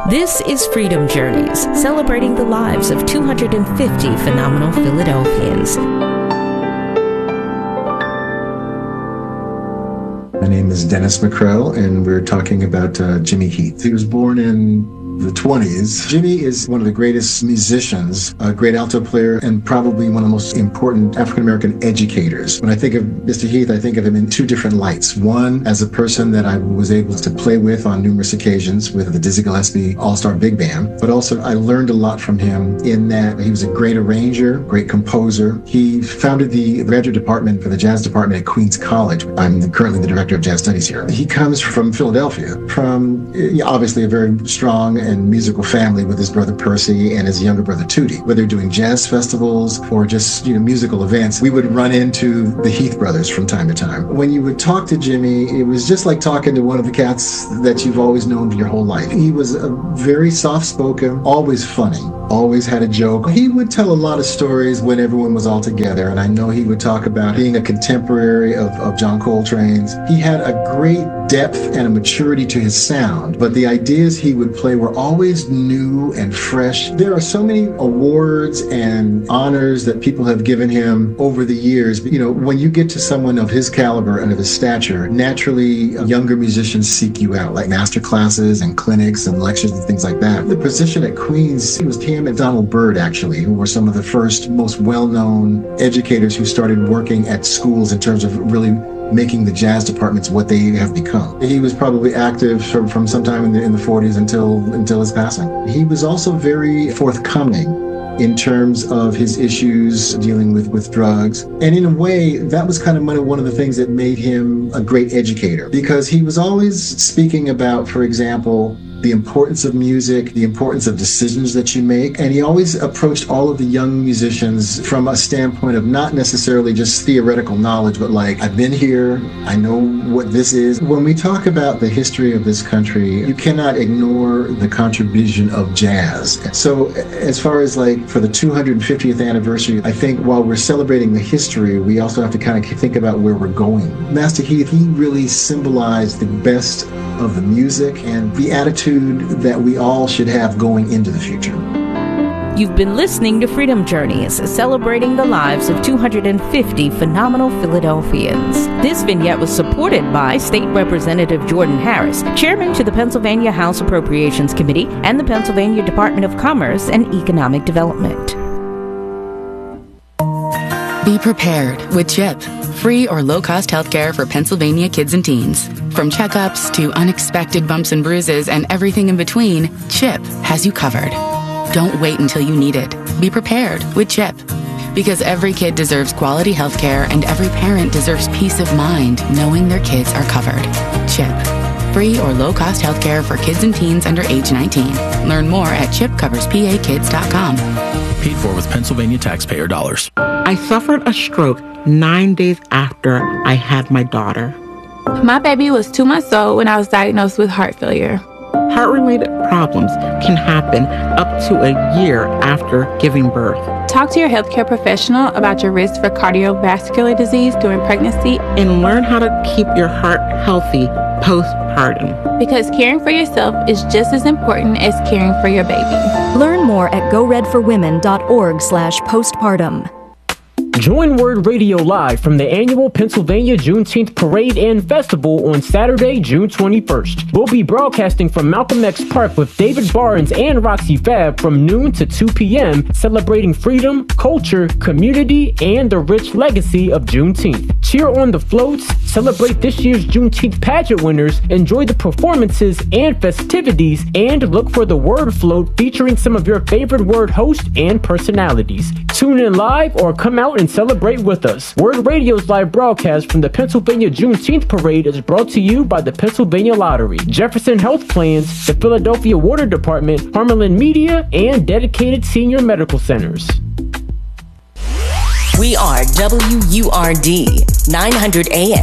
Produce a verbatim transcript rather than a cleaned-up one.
This is Freedom Journeys, celebrating the lives of two hundred fifty phenomenal Philadelphians. My name is Dennis McCrell, and we're talking about uh, Jimmy Heath. He was born in the twenties. Jimmy is one of the greatest musicians, a great alto player, and probably one of the most important African-American educators. When I think of Mister Heath, I think of him in two different lights. One, as a person that I was able to play with on numerous occasions with the Dizzy Gillespie All-Star Big Band, but also I learned a lot from him in that he was a great arranger, great composer. He founded the graduate department for the jazz department at Queens College. I'm currently the director of jazz studies here. He comes from Philadelphia, from obviously a very strong and musical family with his brother Percy and his younger brother Tootie. Whether doing jazz festivals or just, you know, musical events, we would run into the Heath brothers from time to time. When you would talk to Jimmy, it was just like talking to one of the cats that you've always known your whole life. He was a very soft-spoken, always funny, always had a joke. He would tell a lot of stories when everyone was all together, and I know he would talk about being a contemporary of, of John Coltrane's. He had a great depth and a maturity to his sound, but the ideas he would play were always new and fresh. There are so many awards and honors that people have given him over the years. But, you know, when you get to someone of his caliber and of his stature, naturally younger musicians seek you out, like master classes and clinics and lectures and things like that. The position at Queens, it was him and Donald Byrd, actually, who were some of the first, most well-known educators who started working at schools in terms of really making the jazz departments what they have become. He was probably active from, from sometime in the, in the forties until, until his passing. He was also very forthcoming in terms of his issues dealing with, with drugs. And in a way, that was kind of one of, one of the things that made him a great educator, because he was always speaking about, for example, the importance of music, the importance of decisions that you make. And he always approached all of the young musicians from a standpoint of not necessarily just theoretical knowledge, but like, I've been here, I know what this is. When we talk about the history of this country, you cannot ignore the contribution of jazz. So as far as like for the two hundred fiftieth anniversary, I think while we're celebrating the history, we also have to kind of think about where we're going. Master Heath, he really symbolized the best of the music and the attitude that we all should have going into the future. You've been listening to Freedom Journeys, celebrating the lives of two hundred fifty phenomenal Philadelphians. This vignette was supported by State Representative Jordan Harris, Chairman to the Pennsylvania House Appropriations Committee and the Pennsylvania Department of Commerce and Economic Development. Be prepared with CHIP, free or low-cost healthcare for Pennsylvania kids and teens. From checkups to unexpected bumps and bruises and everything in between, CHIP has you covered. Don't wait until you need it. Be prepared with CHIP. Because every kid deserves quality healthcare and every parent deserves peace of mind knowing their kids are covered. CHIP, free or low-cost healthcare for kids and teens under age nineteen. Learn more at chip covers p a kids dot com. Paid for with Pennsylvania taxpayer dollars. I suffered a stroke nine days after I had my daughter. My baby was two months old when I was diagnosed with heart failure. Heart-related problems can happen up to a year after giving birth. Talk to your healthcare professional about your risk for cardiovascular disease during pregnancy. And learn how to keep your heart healthy postpartum. Because caring for yourself is just as important as caring for your baby. Learn more at go red for women dot org slash postpartum. Join Word Radio live from the annual Pennsylvania Juneteenth Parade and Festival on Saturday, June twenty-first. We'll be broadcasting from Malcolm X Park with David Barnes and Roxy Fab from noon to two p.m., celebrating freedom, culture, community, and the rich legacy of Juneteenth. Cheer on the floats, celebrate this year's Juneteenth pageant winners, enjoy the performances and festivities, and look for the Word Float featuring some of your favorite Word hosts and personalities. Tune in live or come out and celebrate with us. Word Radio's live broadcast from the Pennsylvania Juneteenth Parade is brought to you by the Pennsylvania Lottery, Jefferson Health Plans, the Philadelphia Water Department, Harmelin Media, and dedicated senior medical centers. We are W U R D, nine hundred A M.